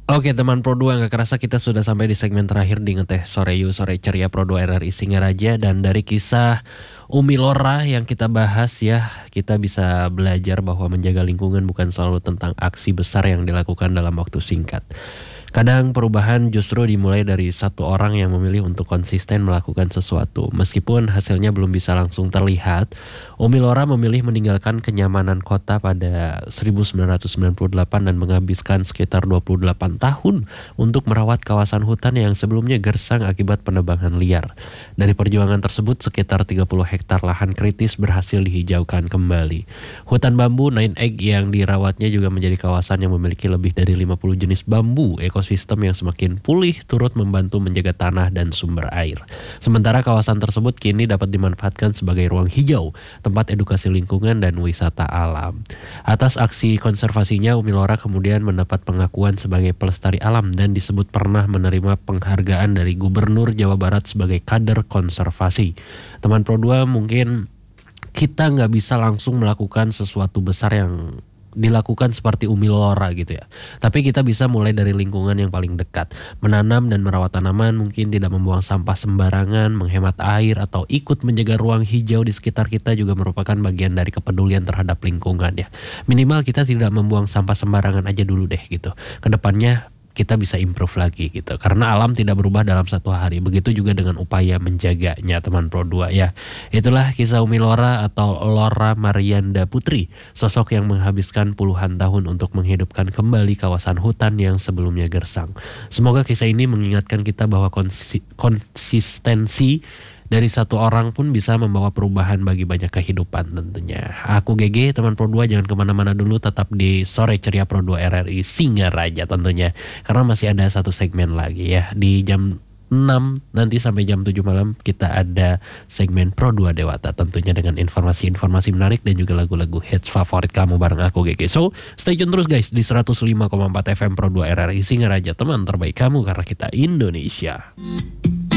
Oke teman Pro 2, nggak kerasa kita sudah sampai di segmen terakhir di Ngeteh Sore You, Sore Ceria Pro 2 RRI Singaraja. Dan dari kisah Umi Lora yang kita bahas ya, kita bisa belajar bahwa menjaga lingkungan bukan selalu tentang aksi besar yang dilakukan dalam waktu singkat. Kadang perubahan justru dimulai dari satu orang yang memilih untuk konsisten melakukan sesuatu. Meskipun hasilnya belum bisa langsung terlihat, Umi Lora memilih meninggalkan kenyamanan kota pada 1998 dan menghabiskan sekitar 28 tahun untuk merawat kawasan hutan yang sebelumnya gersang akibat penebangan liar. Dari perjuangan tersebut, sekitar 30 hektar lahan kritis berhasil dihijaukan kembali. Hutan bambu Nine Egg yang dirawatnya juga menjadi kawasan yang memiliki lebih dari 50 jenis bambu. Ekosistem yang semakin pulih turut membantu menjaga tanah dan sumber air. Sementara kawasan tersebut kini dapat dimanfaatkan sebagai ruang hijau, tempat edukasi lingkungan dan wisata alam. Atas aksi konservasinya, Umi Lora kemudian mendapat pengakuan sebagai pelestari alam dan disebut pernah menerima penghargaan dari Gubernur Jawa Barat sebagai kader konservasi. Teman Pro 2, mungkin kita nggak bisa langsung melakukan sesuatu besar yang dilakukan seperti Umi Lora gitu ya. Tapi kita bisa mulai dari lingkungan yang paling dekat. Menanam dan merawat tanaman, mungkin tidak membuang sampah sembarangan, menghemat air, atau ikut menjaga ruang hijau di sekitar kita juga merupakan bagian dari kepedulian terhadap lingkungan ya. Minimal kita tidak membuang sampah sembarangan aja dulu deh gitu. Kedepannya kita bisa improve lagi gitu. Karena alam tidak berubah dalam satu hari. Begitu juga dengan upaya menjaganya teman Pro 2 ya. Itulah kisah Umi Lora atau Lora Marianda Putri. Sosok yang menghabiskan puluhan tahun untuk menghidupkan kembali kawasan hutan yang sebelumnya gersang. Semoga kisah ini mengingatkan kita bahwa konsistensi dari satu orang pun bisa membawa perubahan bagi banyak kehidupan tentunya. Aku GG, teman Pro 2, jangan kemana-mana dulu, tetap di Sore Ceria Pro 2 RRI Singaraja tentunya. Karena masih ada satu segmen lagi ya. Di jam 6 nanti sampai jam 7 malam kita ada segmen Pro 2 Dewata tentunya dengan informasi-informasi menarik dan juga lagu-lagu hits favorit kamu bareng aku GG. So, stay tune terus guys di 105,4 FM Pro 2 RRI Singaraja, teman terbaik kamu karena kita Indonesia.